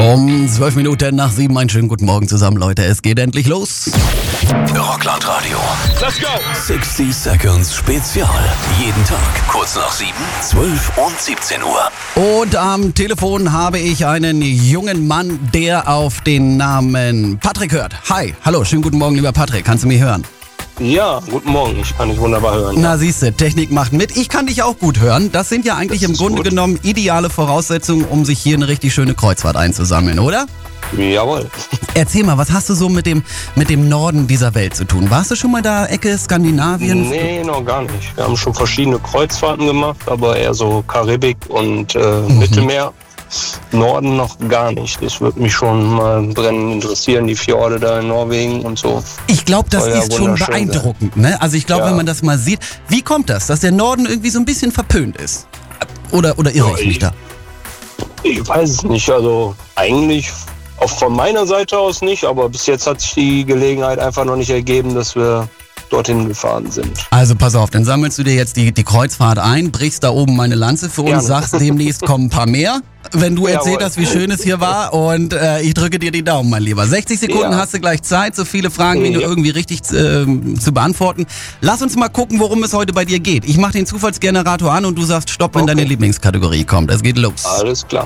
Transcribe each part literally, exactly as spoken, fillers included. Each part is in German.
Um zwölf Minuten nach sieben, einen schönen guten Morgen zusammen, Leute. Es geht endlich los. Rockland Radio. Let's go! sechzig Seconds Spezial. Jeden Tag kurz nach sieben, zwölf und siebzehn Uhr. Und am Telefon habe ich einen jungen Mann, der auf den Namen Patrick hört. Hi, hallo, schönen guten Morgen, lieber Patrick. Kannst du mich hören? Ja, guten Morgen. Ich kann dich wunderbar hören. Na siehste, Technik macht mit. Ich kann dich auch gut hören. Das sind ja eigentlich Das im ist Grunde gut. genommen ideale Voraussetzungen, um sich hier eine richtig schöne Kreuzfahrt einzusammeln, oder? Jawohl. Erzähl mal, was hast du so mit dem, mit dem Norden dieser Welt zu tun? Warst du schon mal da, Ecke Skandinavien? Nee, noch gar nicht. Wir haben schon verschiedene Kreuzfahrten gemacht, aber eher so Karibik und äh, Mittelmeer. Norden noch gar nicht. Das würde mich schon mal brennend interessieren, die Fjorde da in Norwegen und so. Ich glaube, das Soll ja ist schon wunderschön beeindruckend. Ne? Also ich glaube, Ja. wenn man das mal sieht, wie kommt das, dass der Norden irgendwie so ein bisschen verpönt ist? Oder, oder irre Ja, ich mich ich- da? Ich weiß es nicht. Also eigentlich auch von meiner Seite aus nicht, aber bis jetzt hat sich die Gelegenheit einfach noch nicht ergeben, dass wir dorthin gefahren sind. Also pass auf, dann sammelst du dir jetzt die, die Kreuzfahrt ein, brichst da oben meine Lanze für uns, Gerne. sagst, demnächst kommen ein paar mehr, wenn du erzählt Jawohl. hast, wie schön es hier war, und äh, ich drücke dir die Daumen, mein Lieber. sechzig Sekunden Ja. hast du gleich Zeit, so viele Fragen wie nur Ja. irgendwie richtig ähm, zu beantworten. Lass uns mal gucken, worum es heute bei dir geht. Ich mache den Zufallsgenerator an und du sagst Stopp, wenn Okay. deine Lieblingskategorie kommt. Es geht los. Alles klar.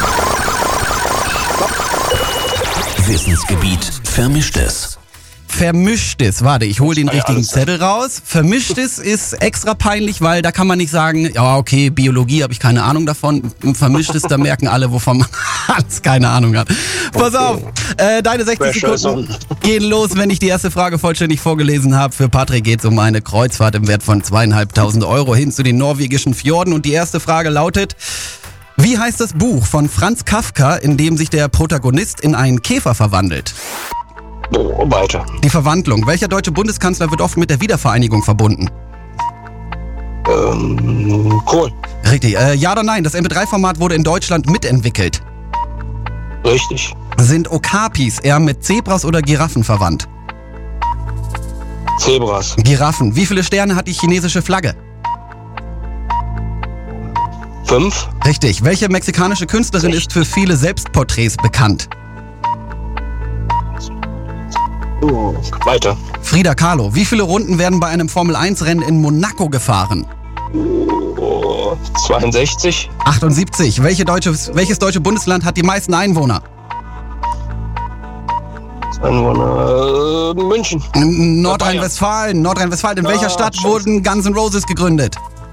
Wissensgebiet Vermischtes. Vermischtes, warte, ich hole den Ja, richtigen alles klar. Zettel raus. Vermischtes ist extra peinlich, weil da kann man nicht sagen, ja okay, Biologie habe ich keine Ahnung davon. Vermischtes, da merken alle, wovon man alles keine Ahnung hat. Pass Okay. auf, äh, deine sechzig Pressure Sekunden is gehen los, wenn ich die erste Frage vollständig vorgelesen habe. Für Patrick geht es um eine Kreuzfahrt im Wert von zweieinhalbtausend Euro hin zu den norwegischen Fjorden. Und die erste Frage lautet: Wie heißt das Buch von Franz Kafka, in dem sich der Protagonist in einen Käfer verwandelt? Oh, weiter. Die Verwandlung. Welcher deutsche Bundeskanzler wird oft mit der Wiedervereinigung verbunden? Ähm, Kohl. Richtig. Äh, ja oder nein? Das M P drei Format wurde in Deutschland mitentwickelt. Richtig. Sind Okapis eher mit Zebras oder Giraffen verwandt? Zebras. Giraffen. Wie viele Sterne hat die chinesische Flagge? Fünf. Richtig. Welche mexikanische Künstlerin ist für viele Selbstporträts bekannt? Oh, weiter. Frida Kahlo. Wie viele Runden werden bei einem Formel eins Rennen in Monaco gefahren? Oh, zweiundsechzig. achtundsiebzig. Welche deutsche, welches deutsche Bundesland hat die meisten Einwohner? Einwohner. Äh, München. N- Nordrhein-Westfalen. Nordrhein-Westfalen. In welcher Ah, Stadt scheiße. wurden Guns N' Roses gegründet?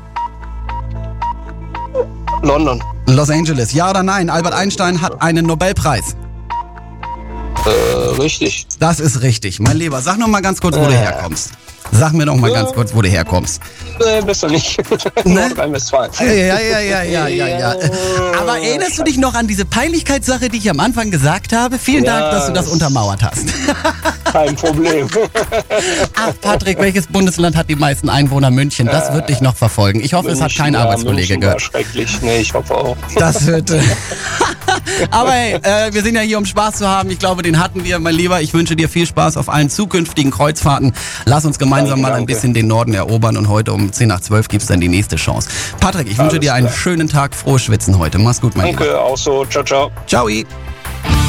London. Los Angeles. Ja oder nein? Albert Einstein hat einen Nobelpreis. Äh, richtig. Das ist richtig. Mein Lieber, sag noch mal ganz kurz, wo du Äh. herkommst. Sag mir noch mal ganz kurz, wo du herkommst. Äh, besser nicht. Ne? Nordrhein-Westfalen. Ja, ja, ja, ja, ja, ja. Aber erinnerst du dich noch an diese Peinlichkeitssache, die ich am Anfang gesagt habe? Vielen Ja, Dank, dass du das das- untermauert hast. Kein Problem. Ach, Patrick, welches Bundesland hat die meisten Einwohner? München. Das wird dich noch verfolgen. Ich hoffe, es hat kein München, ja, Arbeitskollege München war gehört. schrecklich. Nee, ich hoffe auch. Das wird. äh, Aber hey, äh, wir sind ja hier, um Spaß zu haben. Ich glaube, den hatten wir, mein Lieber. Ich wünsche dir viel Spaß auf allen zukünftigen Kreuzfahrten. Lass uns gemeinsam Danke, mal ein danke. bisschen den Norden erobern, und heute um zehn nach zwölf gibt's dann die nächste Chance. Patrick, ich wünsche Alles dir einen klar. schönen Tag, frohes Schwitzen heute. Mach's gut, mein Lieber. Danke, auch so. Ciao, ciao. Ciao.